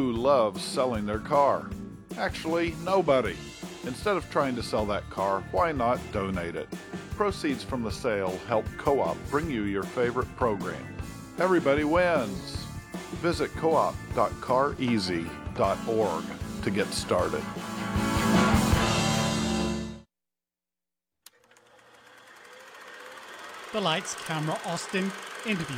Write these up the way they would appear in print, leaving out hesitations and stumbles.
Who loves selling their car? Actually, nobody. Instead of trying to sell that car, why not donate it? Proceeds from the sale help Co-op bring you your favorite program. Everybody wins. Visit coop.careasy.org to get started. The Lights Camera Austin interview.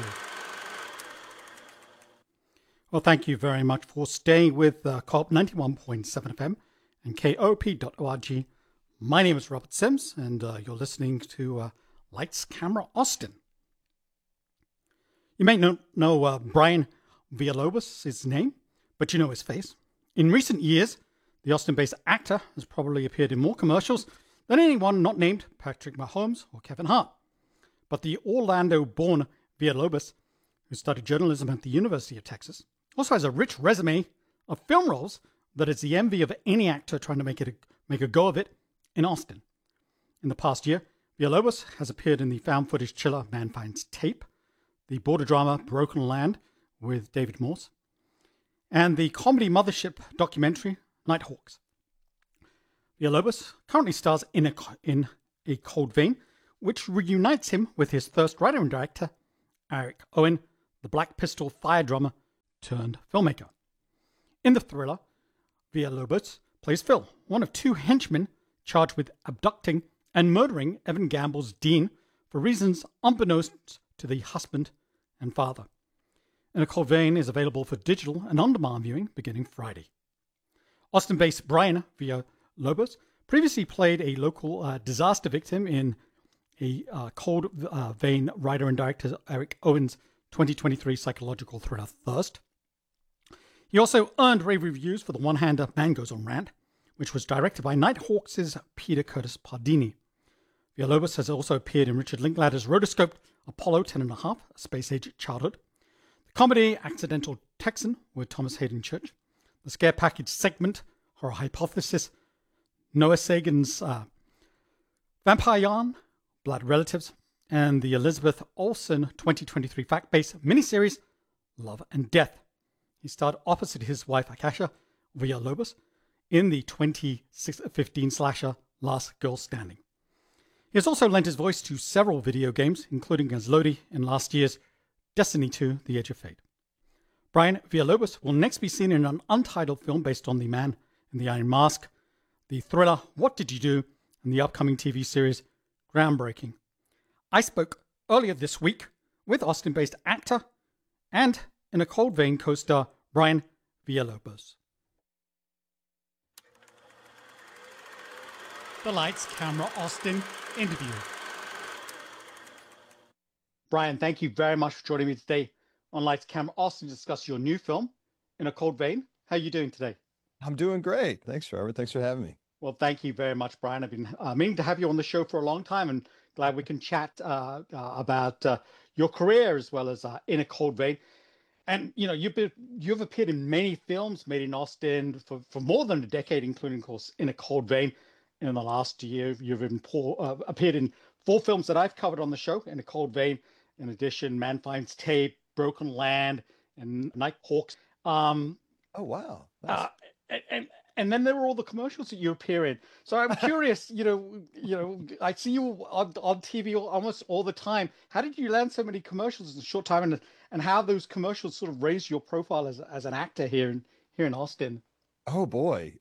Well, thank you very much for staying with Co-op 91.7 FM and KOP.org. My name is Robert Sims, and you're listening to Lights Camera Austin. You may not know Brian Villalobos' his name, but you know his face. In recent years, the Austin-based actor has probably appeared in more commercials than anyone not named Patrick Mahomes or Kevin Hart. But the Orlando-born Villalobos, who studied journalism at the University of Texas, also has a rich resume of film roles that is the envy of any actor trying to make a go of it in Austin. In the past year, Villalobos has appeared in the found footage thriller Man Finds Tape, the border drama Broken Land with David Morse, and the comedy mothership documentary Nighthawks. Villalobos currently stars in a Cold Vein, which reunites him with his first writer and director, Eric Owen, the Black Pistol fire drummer turned filmmaker. In the thriller, Villalobos plays Phil, one of two henchmen charged with abducting and murdering Evan Gamble's Dean for reasons unbeknownst to the husband and father. In a Cold Vein is available for digital and on-demand viewing beginning Friday. Austin-based Brian Villalobos previously played a local disaster victim in a Cold Vein writer and director Eric Owen's 2023 psychological thriller Thirst. He also earned rave reviews for the one-hander Man Goes on Rant, which was directed by Nighthawks' Peter Curtis Pardini. Villalobos has also appeared in Richard Linklater's rotoscoped Apollo 10.5, A Space Age Childhood, the comedy Accidental Texan with Thomas Hayden Church, the scare package segment Horror Hypothesis, Noah Sagan's Vampire Yarn, Blood Relatives, and the Elizabeth Olsen 2023 fact-based miniseries Love and Death. He starred opposite his wife Akasha Villalobos in the 2015 slasher Last Girl Standing. He has also lent his voice to several video games, including as Lodi in last year's Destiny 2: The Edge of Fate. Brian Villalobos will next be seen in an untitled film based on The Man in the Iron Mask, the thriller What Did You Do, and the upcoming TV series Groundbreaking. I spoke earlier this week with Austin-based actor and In a Cold Vein co-star Brian Villalobos. The Lights Camera Austin interview. Brian, thank you very much for joining me today on Lights Camera Austin to discuss your new film, In a Cold Vein. How are you doing today? I'm doing great. Thanks, Robert. Thanks for having me. Well, thank you very much, Brian. I've been meaning to have you on the show for a long time, and glad we can chat about your career as well as In a Cold Vein. And you know, you've appeared in many films made in Austin for more than a decade, including, of course, In a Cold Vein. In the last year, you've appeared in 4 films that I've covered on the show, In a Cold Vein. In addition, Man Finds Tape, Broken Land, and Nighthawks. Oh wow! Nice. And then there were all the commercials that you appear in. So I'm curious, you know, I see you on TV almost all the time. How did you land so many commercials in a short time, and how those commercials sort of raised your profile as an actor here in Austin? Oh boy.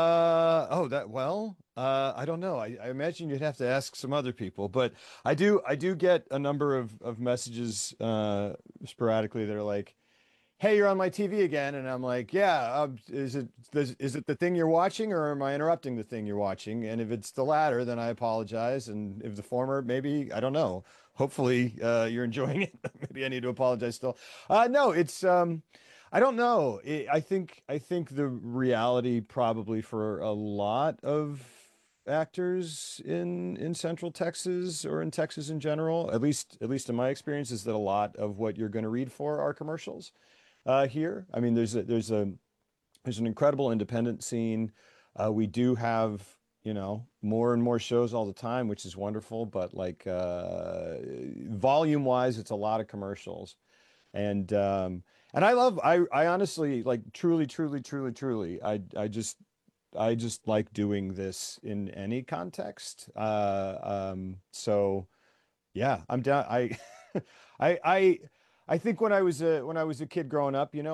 I don't know. I imagine you'd have to ask some other people, but I do get a number of messages sporadically that are like, hey, you're on my TV again. And I'm like, yeah, is it the thing you're watching, or am I interrupting the thing you're watching? And if it's the latter, then I apologize. And if the former, maybe, I don't know. Hopefully you're enjoying it. Maybe I need to apologize still. No, it's, I don't know. I think the reality probably for a lot of actors in Central Texas or in Texas in general, at least in my experience, is that a lot of what you're going to read for are commercials. Here, I mean, there's an incredible independent scene. We do have, you know, more and more shows all the time, which is wonderful. But like volume wise, it's a lot of commercials, and And I honestly like truly, I just like doing this in any context. So yeah, I'm down. I, I, I think when I was a kid growing up, you know,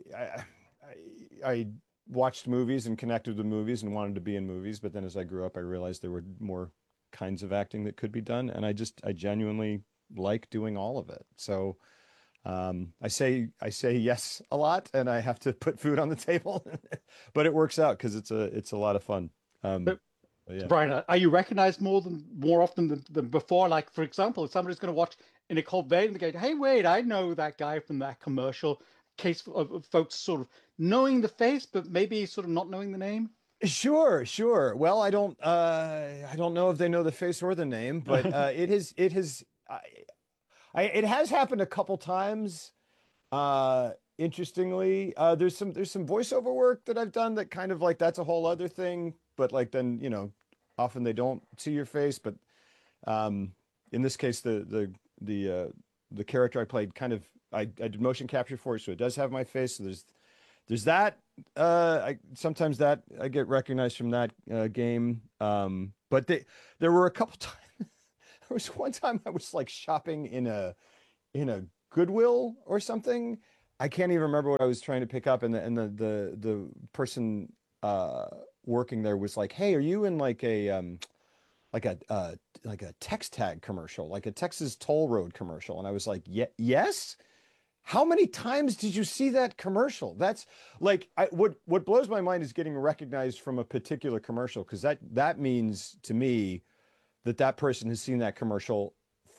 I watched movies and connected with movies and wanted to be in movies. But then as I grew up, I realized there were more kinds of acting that could be done, and I genuinely like doing all of it. So I say yes a lot, and I have to put food on the table, but it works out because it's a lot of fun. Um, But but yeah. Brian, are you recognized more often than before? Like, for example, if somebody's going to watch in a cold vein, they go, "Hey, wait, I know that guy from that commercial." Case of folks sort of knowing the face, but maybe sort of not knowing the name. Sure, sure. Well, I don't know if they know the face or the name, but it has happened a couple times. Interestingly, there's some voiceover work that I've done that kind of like that's a whole other thing, but like then, you know, often they don't see your face, but um in this case the character I played kind of I did motion capture for it, so it does have my face. So there's that. I sometimes that I get recognized from that game. But there were a couple times. There was one time I was like shopping in a Goodwill or something. I can't even remember what I was trying to pick up, and the person working there was like, "Hey, are you in like a like a text tag commercial, like a Texas toll road commercial?" And I was like, "Yeah, yes." How many times did you see that commercial? That's like what blows my mind is getting recognized from a particular commercial, because that means to me that that person has seen that commercial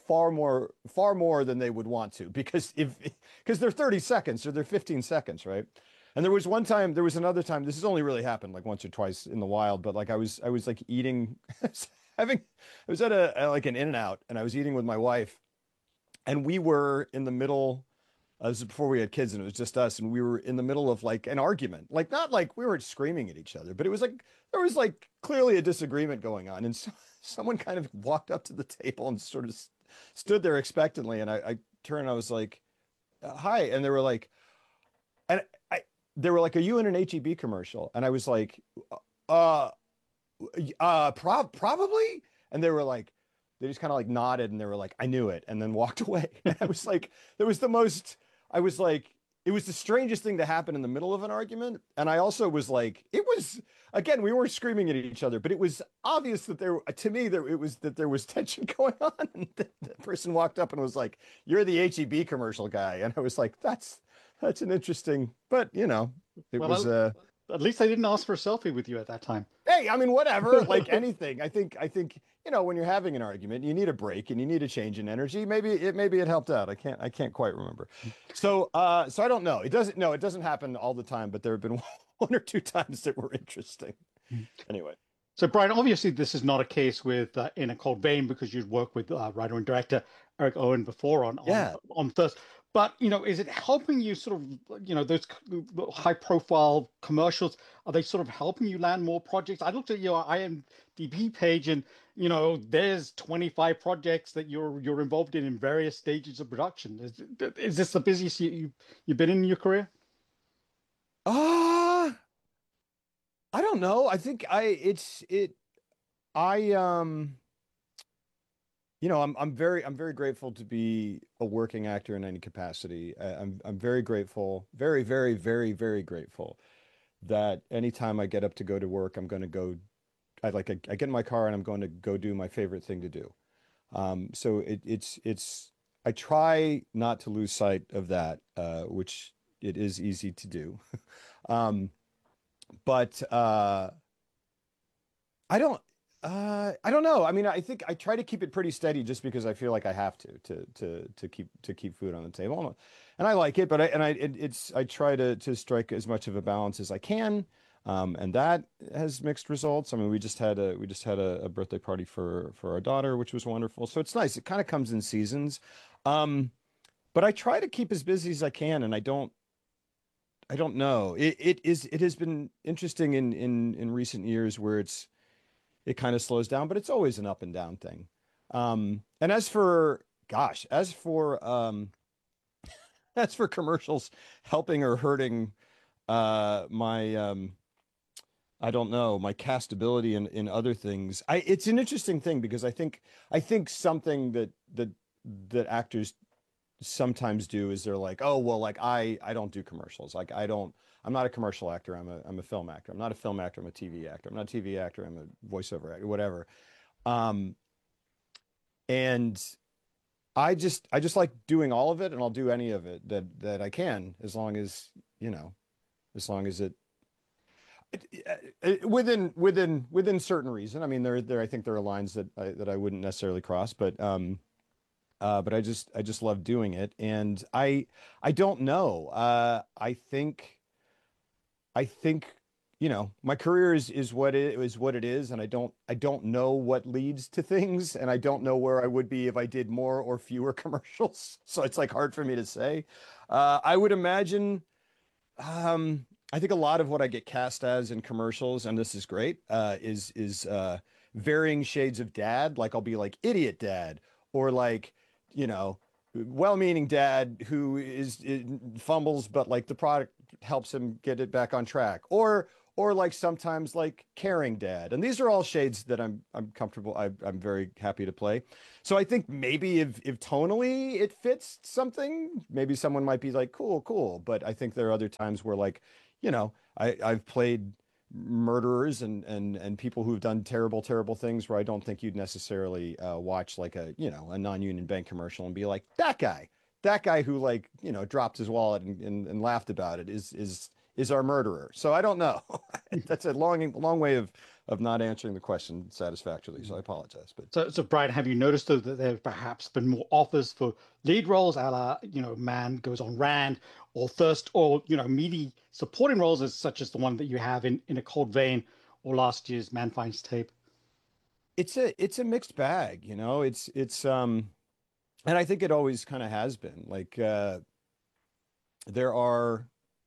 far more than they would want to, because if because they're 30 seconds or they're 15 seconds, right? And there was one time, there was another time, this has only really happened like once or twice in the wild, but like I was like eating having I was at like an In-N-Out, and I was eating with my wife, and we were in the middle, this is before we had kids, and it was just us, and we were in the middle of like an argument, like not like we weren't screaming at each other, but it was like there was like clearly a disagreement going on, and so, someone kind of walked up to the table and sort of stood there expectantly, and I turned, I was like, "Hi," and they were like, and I they were like, "Are you in an HEB commercial?" And I was like, "Uh, probably," and they were like. They just kind of like nodded, and they were like, "I knew it," and then walked away. And I was like, there was the most I was like, it was the strangest thing to happen in the middle of an argument. And I also was like, it was, again, we weren't screaming at each other, but it was obvious that to me, it was that there was tension going on. And the person walked up and was like, "You're the HEB commercial guy." And I was like, that's an interesting, but you know, it was, Well, at least I didn't ask for a selfie with you at that time. hey, I mean, whatever, like anything. I think, you know, when you're having an argument, you need a break and you need a change in energy. Maybe it helped out. I can't quite remember. So, so I don't know. It doesn't, no, it doesn't happen all the time, but there have been one or two times that were interesting. Anyway. So, Brian, obviously, this is not a case with In a Cold Vein, because you'd worked with writer and director Eric Owen before Yeah. on Thirst. But you know, is it helping you sort of, you know, those high-profile commercials? Are they sort of helping you land more projects? I looked at your IMDb page, and you know, there's 25 projects that you're involved in various stages of production. Is this the busiest you've been in your career? Uh, I don't know. I think I you know, I'm very grateful to be a working actor in any capacity. I'm very grateful, very grateful that anytime I get up to go to work, I'm going to go. I get in my car and I'm going to go do my favorite thing to do. So it's I try not to lose sight of that, which it is easy to do. Um, but I don't. I don't know. I mean, I think I try to keep it pretty steady just because I feel like I have to keep food on the table, and I like it. But I try to strike as much of a balance as I can, and that has mixed results. I mean, we just had a birthday party for our daughter, which was wonderful. So it's nice. It kind of comes in seasons, um, but I try to keep as busy as I can, and I don't know. It has been interesting in recent years where it kind of slows down, but it's always an up and down thing. And as for, gosh, as for as for commercials helping or hurting my I don't know, my castability in other things. It's an interesting thing because I think something that actors sometimes do is they're like, oh well, like I don't do commercials. Like I'm not a commercial actor. I'm a film actor. I'm not a film actor. I'm a TV actor. I'm not a TV actor. I'm a voiceover actor, whatever. Um, and I just like doing all of it, and I'll do any of it that I can, as long as, as long as within certain reason. I mean, I think there are lines that I wouldn't necessarily cross, but I just love doing it, and I don't know. I think my career is what it is, and I don't know what leads to things, and I don't know where I would be if I did more or fewer commercials. So it's like hard for me to say. I would imagine. I think a lot of what I get cast as in commercials, and this is great, is varying shades of dad. Like I'll be like idiot dad, or like, you know, well-meaning dad who fumbles, but like the product helps him get it back on track, or like sometimes like caring dad. And these are all shades that I'm comfortable. I'm very happy to play. So I think maybe if tonally it fits something, maybe someone might be like, cool, cool. But I think there are other times where like, I've played murderers and people who've done terrible, terrible things where I don't think you'd necessarily watch like a non-union bank commercial and be like, that guy who like, dropped his wallet and laughed about it is our murderer. So I don't know. That's a long way of not answering the question satisfactorily. So I apologize. But So Brian, have you noticed though that there have perhaps been more offers for lead roles, a la, Man Goes on Rand, or Thirst, or meaty supporting roles, as such as the one that you have in A Cold Vein, or last year's Man Finds Tape? it's a mixed bag, and I think it always kind of has been. Like there are,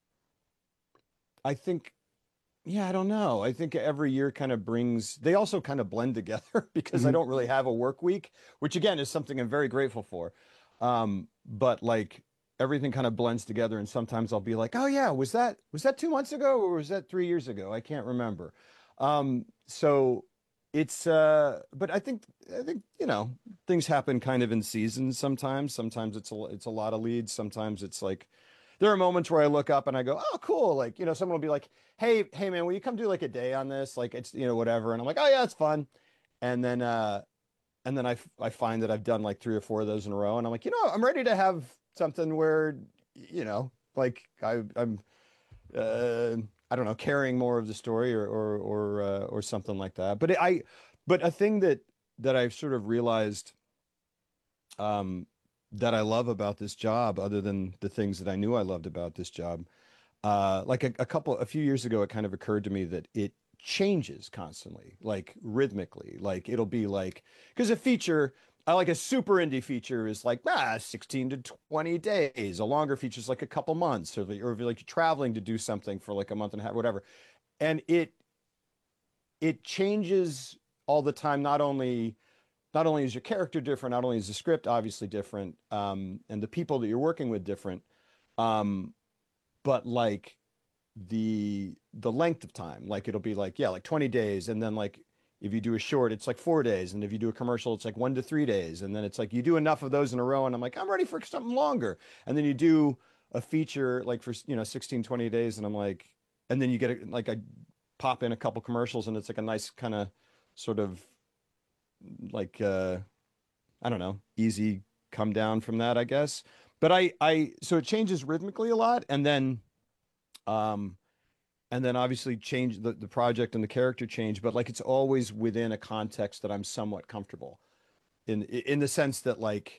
I think, yeah, I don't know. I think every year kind of brings, they also kind of blend together because I Mhm. don't really have a work week, which again is something I'm very grateful for. But like everything kind of blends together, and sometimes I'll be like, oh yeah, was that 2 months ago or was that 3 years ago? I can't remember. So it's but I think things happen kind of in seasons sometimes. Sometimes it's a lot of leads. Sometimes it's like there are moments where I look up and I go, oh, cool. Like, someone will be like, hey, man, will you come do like a day on this? Like, it's, whatever. And I'm like, oh, yeah, it's fun. And then I find that I've done like 3 or 4 of those in a row. And I'm like, I'm ready to have something where, like I'm, uh, I don't know, carrying more of the story or something like that. But a thing that I've sort of realized, um, that I love about this job, other than the things that I knew I loved about this job. Like a few years ago, it kind of occurred to me that it changes constantly, like rhythmically. Like it'll be like, because a feature, I like a super indie feature is like 16 to 20 days. A longer feature is like a couple months, or if you're like traveling to do something for like a month and a half, whatever. And it changes all the time. Not only is your character different, not only is the script obviously different, and the people that you're working with different, um, but like the length of time, like it'll be like, yeah, like 20 days, and then like if you do a short, it's like 4 days, and if you do a commercial, it's like 1 to 3 days, and then it's like you do enough of those in a row, and I'm like, I'm ready for something longer, and then you do a feature like for 16, 20 days, and I'm like, and then you get it, like I pop in a couple commercials, and it's like a nice kind of sort of like I don't know, easy come down from that, I guess. But so it changes rhythmically a lot, um, and then obviously change the project and the character change, but like it's always within a context that I'm somewhat comfortable in the sense that like,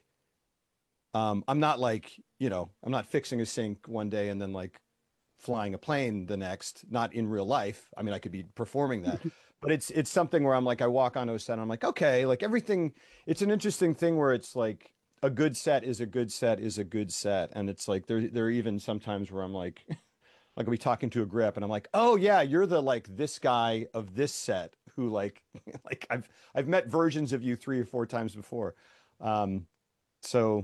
I'm not like, I'm not fixing a sink one day and then like flying a plane the next, not in real life. I mean, I could be performing that, but it's something where I'm like, I walk onto a set and I'm like, okay, like everything, it's an interesting thing where it's like a good set is a good set is a good set. And it's like, there are even sometimes where I'm like, like I'll be talking to a grip and I'm like, oh yeah, you're the like this guy of this set who like, like I've met versions of you 3 or 4 times before. So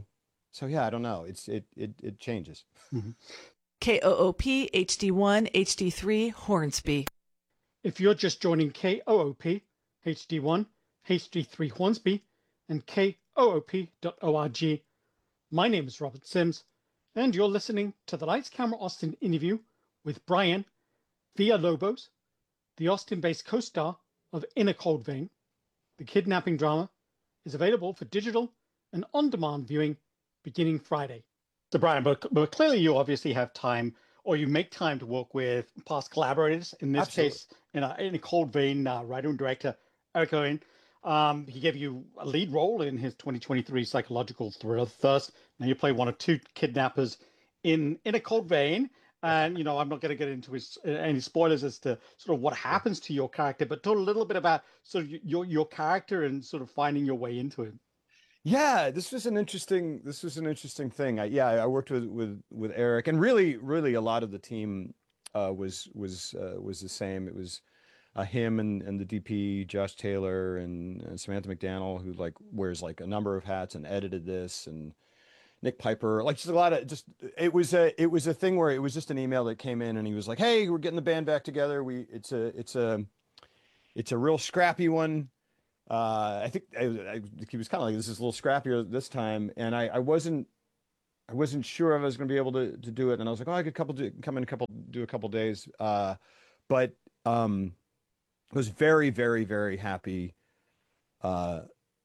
So yeah, I don't know. It changes. Mhm. KOOP HD1 HD3 Hornsby. If you're just joining KOOP HD1 HD3 Hornsby and KOOP.org, my name is Robert Sims, and you're listening to the Lights Camera Austin interview with Brian Villalobos, the Austin-based co-star of In a Cold Vein. The kidnapping drama is available for digital and on-demand viewing beginning Friday. So Brian, but clearly you obviously have time, or you make time to work with past collaborators. In this Absolutely. case, in a Cold Vein, writer and director Eric Owen. He gave you a lead role in his 2023 psychological thriller Thirst. Now you play one of two kidnappers in a Cold Vein. And I'm not going to get into any spoilers as to sort of what happens to your character, but talk a little bit about sort of your character and sort of finding your way into it. Yeah, this was an interesting thing. I worked with Eric, and really a lot of the team was the same. It was him and the DP Josh Taylor and Samantha McDaniel, who like wears like a number of hats and edited this, and Nick Piper, like just a lot of just it was a thing where it was just an email that came in and he was like, "Hey, we're getting the band back together. It's a real scrappy one." I think he was kind of like, "This is a little scrappier this time," and I wasn't sure if I was going to be able to do it, and I was like, "Oh, I could do a couple days," but I was very very very happy uh,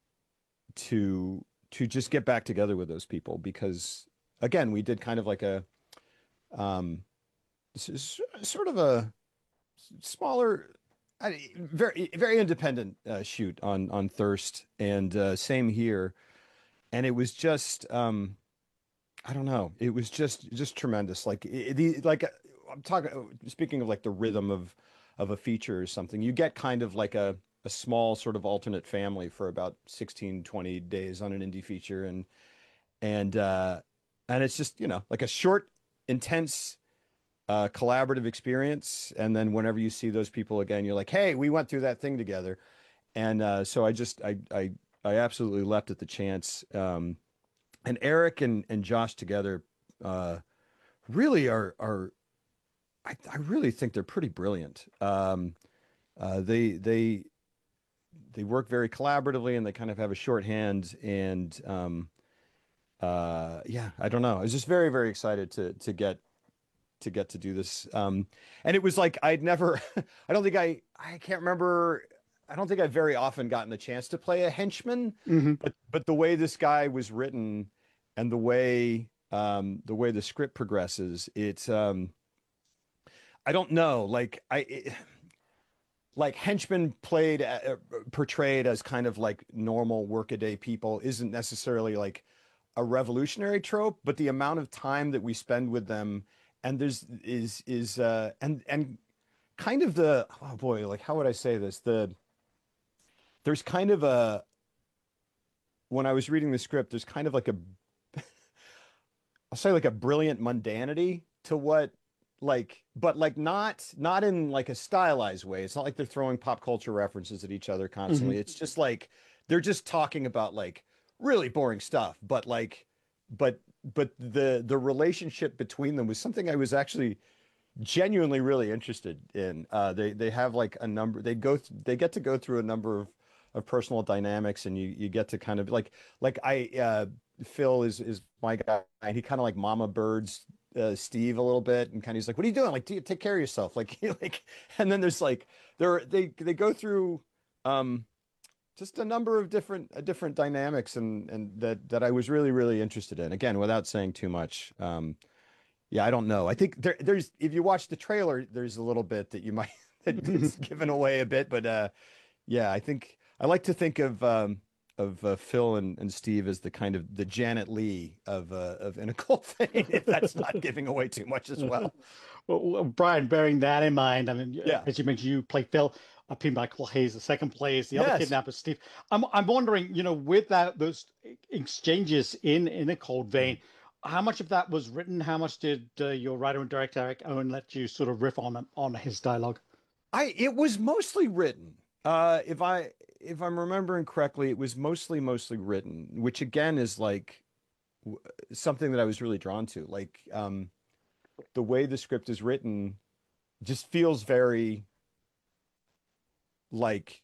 to just get back together with those people because again we did kind of like a sort of a smaller very very independent shoot on Thirst and same here, and it was just I don't know, it was just tremendous, like I'm talking, speaking of like the rhythm of a feature or something, you get kind of like a small sort of alternate family for about 16-20 days on an indie feature, and and it's just like a short intense collaborative experience, and then whenever you see those people again you're like, hey, we went through that thing together, and so I absolutely leapt at the chance, and Eric and Josh together really are I really think they're pretty brilliant. They work very collaboratively and they kind of have a shorthand, and yeah, I don't know. I was just very very excited to get to do this, and it was like I'd never I don't think I can't remember, I don't think I've very often gotten the chance to play a henchman, Mm-hmm. but the way this guy was written and the way the script progresses, it's I don't know, like henchmen portrayed as kind of like normal workaday people isn't necessarily like a revolutionary trope, but the amount of time that we spend with them, and there's is and kind of the, oh boy, like how would I say this, there's kind of a, when I was reading the script, there's kind of like a, I'll say like a brilliant mundanity to what, like, but like not in like a stylized way. It's not like they're throwing pop culture references at each other constantly. Mm-hmm. It's just like they're just talking about like really boring stuff, but like but the relationship between them was something I was actually genuinely really interested in. They have like a number, they get to go through a number of personal dynamics, and you get to kind of like Phil is my guy, and he kind of like mama birds Steve a little bit, and kind of he's like, what are you doing? Like, do you take care of yourself? Like, like, and then there's like they go through just a number of different dynamics, and that I was really really interested in. Again, without saying too much. Yeah, I don't know. I think there's, if you watch the trailer, there's a little bit that you might that's given away a bit, but yeah, I think I like to think of Phil and Steve as the kind of the Janet Leigh of In a Cold Vein, if that's not giving away too much as well. Well, Brian, bearing that in mind, I mean, Yeah. as you mentioned, you play Phil. P. Michael Hayes, the second plays the other Yes. kidnapper, Steve. I'm wondering, with those exchanges in a Cold Vein, how much of that was written? How much did your writer and director Eric Owen let you sort of riff on his dialogue? It was mostly written. If I'm remembering correctly, it was mostly written, which again is like something that I was really drawn to. Like the way the script is written just feels very like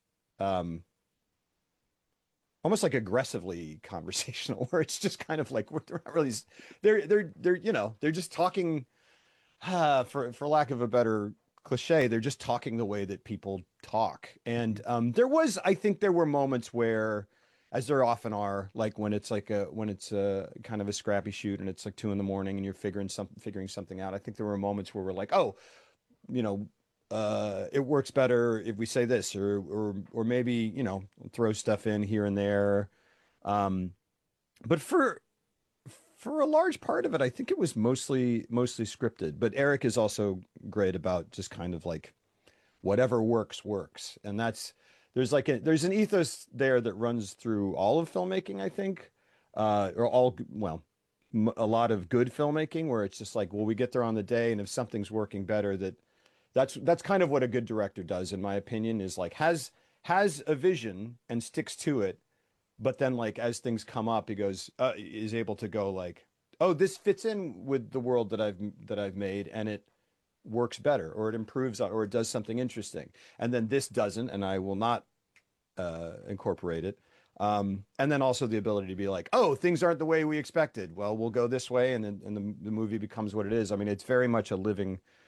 almost like aggressively conversational, where it's just kind of like they're not really they're you know, they're just talking for lack of a better cliche, they're just talking the way that people talk. And I think there were moments where, as there often are, like when it's a kind of a scrappy shoot and it's like 2 a.m. and you're figuring something out. I think there were moments where we're like, oh, you know, it works better if we say this, or maybe, you know, throw stuff in here and there. But for a large part of it, I think it was mostly scripted. But Eric is also great about just kind of like whatever works, and there's an ethos there that runs through all of filmmaking, I think, or a lot of good filmmaking, where it's just like, well, we get there on the day, and if something's working better, that's kind of what a good director does, in my opinion, is like has a vision and sticks to it. But then, like, as things come up, he is able to go like, oh, this fits in with the world that I've made, and it works better, or it improves, or it does something interesting. And then this doesn't, and I will not incorporate it. And then also the ability to be like, oh, things aren't the way we expected. Well, we'll go this way, and then the movie becomes what it is. I mean, it's very much a living